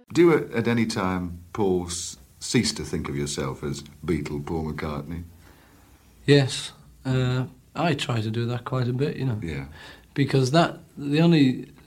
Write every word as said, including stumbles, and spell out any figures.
Do you at, at any time, Paul, s- cease to think of yourself as Beatle Paul McCartney? Yes, uh, I try to do that quite a bit, you know. Yeah. Because that the only